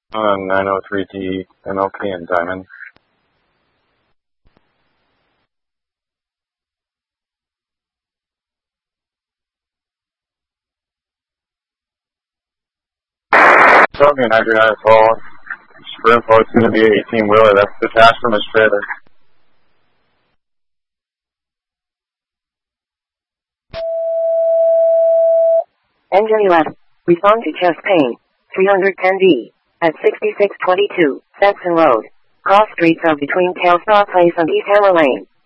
On 903D, MLK and Diamond. Talking 99 Falls. For info, it's going to be an 18-wheeler that's detached from his trailer. Engine 11. Respond to chest pain. 310D. At 6622, Saxon Road. Cross streets of between Telstar Place and East Hammer Lane.